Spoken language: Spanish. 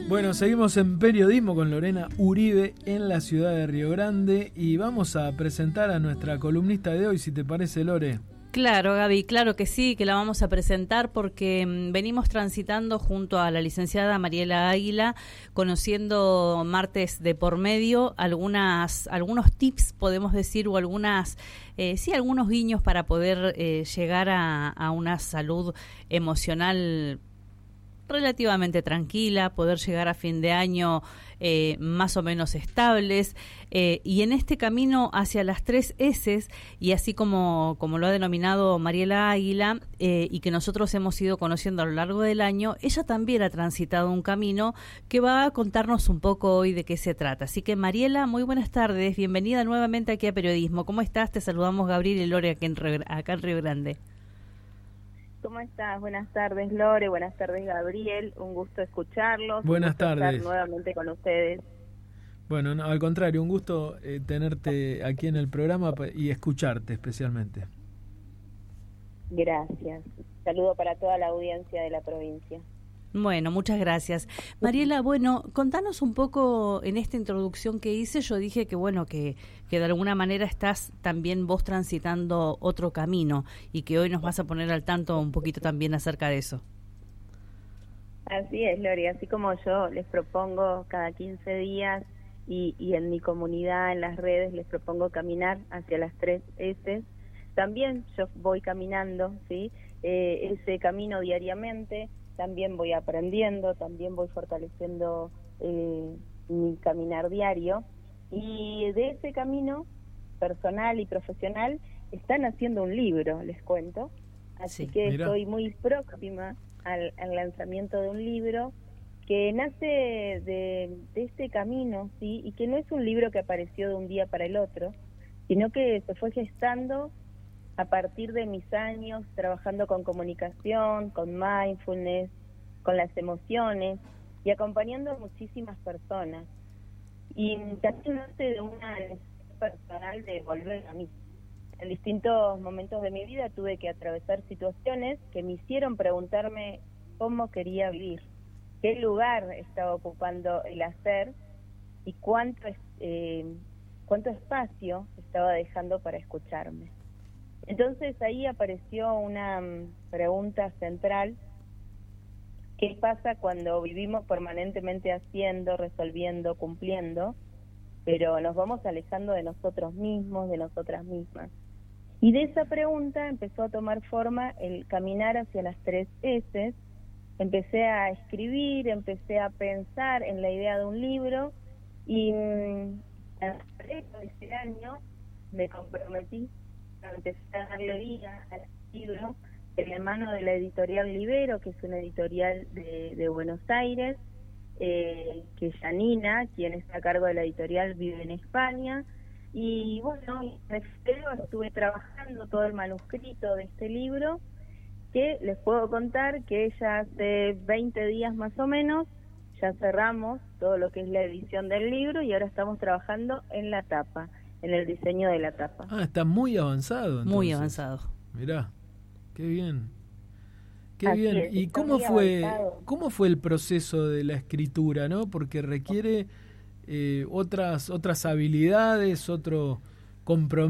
Bueno, seguimos en periodismo con Lorena Uribe en la ciudad de Río Grande y vamos a presentar a nuestra columnista de hoy, si te parece, Lore. Claro, Gaby, claro que sí, que la vamos a presentar porque venimos transitando junto a la licenciada Mariela Águila, conociendo martes de por medio algunos tips, podemos decir, o algunos guiños para poder llegar a una salud emocional relativamente tranquila, poder llegar a fin de año más o menos estables, y en este camino hacia las 3 S's, y así como lo ha denominado Mariela Águila, y que nosotros hemos ido conociendo a lo largo del año, ella también ha transitado un camino que va a contarnos un poco hoy de qué se trata. Así que, Mariela, muy buenas tardes, bienvenida nuevamente aquí a Periodismo. ¿Cómo estás? Te saludamos Gabriel y Lore acá en Río Grande. ¿Cómo estás? Buenas tardes, Lore. Buenas tardes, Gabriel. Un gusto escucharlos. Buenas tardes. Estar nuevamente con ustedes. Bueno, no, al contrario, un gusto tenerte aquí en el programa y escucharte especialmente. Gracias. Saludo para toda la audiencia de la provincia. Bueno, muchas gracias. Mariela, bueno, contanos un poco en esta introducción que hice. Yo dije que bueno, que de alguna manera estás también vos transitando otro camino y que hoy nos vas a poner al tanto un poquito también acerca de eso. Así es, Lori. Así como yo les propongo cada 15 días y en mi comunidad, en las redes, les propongo caminar hacia las 3 S, también yo voy caminando, ¿sí? Ese camino diariamente. También voy aprendiendo, también voy fortaleciendo mi caminar diario, y de ese camino personal y profesional están haciendo un libro, les cuento, así que mira. Estoy muy próxima al lanzamiento de un libro que nace de este camino, ¿sí? Y que no es un libro que apareció de un día para el otro, sino que se fue gestando a partir de mis años trabajando con comunicación, con mindfulness, con las emociones y acompañando a muchísimas personas. Y también nace de una necesidad personal de volver a mí. En distintos momentos de mi vida tuve que atravesar situaciones que me hicieron preguntarme cómo quería vivir, qué lugar estaba ocupando el hacer y cuánto espacio estaba dejando para escucharme. Entonces ahí apareció una pregunta central: ¿qué pasa cuando vivimos permanentemente haciendo, resolviendo, cumpliendo, pero nos vamos alejando de nosotros mismos, de nosotras mismas? Y de esa pregunta empezó a tomar forma el caminar hacia las 3 S. Empecé a escribir, empecé a pensar en la idea de un libro, y en febrero de este año me comprometí a empezar a darle vida al libro de la mano de la editorial Libero, que es una editorial de Buenos Aires, que Janina, quien está a cargo de la editorial, vive en España. Y bueno, en febrero estuve trabajando todo el manuscrito de este libro, que les puedo contar que ya hace 20 días más o menos ya cerramos todo lo que es la edición del libro y ahora estamos trabajando en la tapa, en el diseño de la tapa. Ah, está muy avanzado. Entonces. Muy avanzado. Mirá, qué bien. Qué Así bien. es, ¿Y cómo fue el proceso de la escritura, no? Porque requiere otras habilidades, otro compromiso